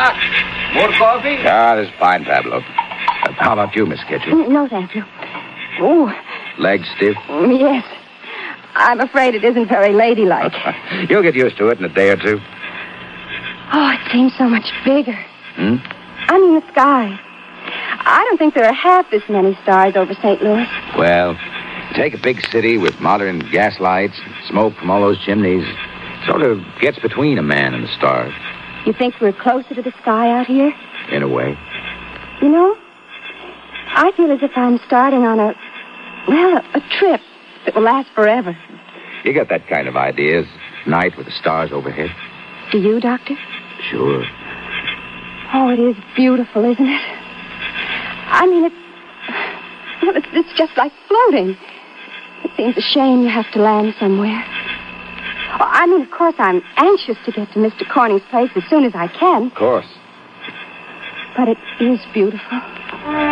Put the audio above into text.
Doc, more coffee? Ah, this is fine, Pablo. How about you, Miss Kitchen? No, thank you. Oh, Legs stiff? yes. I'm afraid it isn't very ladylike. You'll get used to it in a day or two. Oh, it seems so much bigger. Hmm? I mean, the sky. I don't think there are half this many stars over St. Louis. Well, take a big city with modern gas lights, smoke from all those chimneys. Sort of gets between a man and the stars. You think we're closer to the sky out here? In a way. You know, I feel as if I'm starting on a trip that will last forever. You got that kind of ideas. Night with the stars overhead. Do you, Doctor? Sure. Oh, it is beautiful, isn't it? I mean, it's just like floating. It seems a shame you have to land somewhere. Oh, I mean, of course, I'm anxious to get to Mr. Corning's place as soon as I can. Of course. But it is beautiful.